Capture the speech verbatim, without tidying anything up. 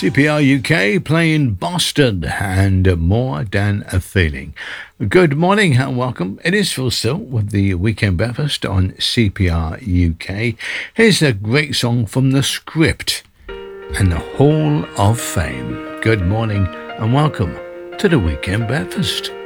C P R U K playing Boston and More Than a Feeling. Good morning and welcome. It is Phil Still with the Weekend Breakfast on C P R U K. Here's a great song from The Script and the Hall of Fame. Good morning and welcome to the Weekend Breakfast.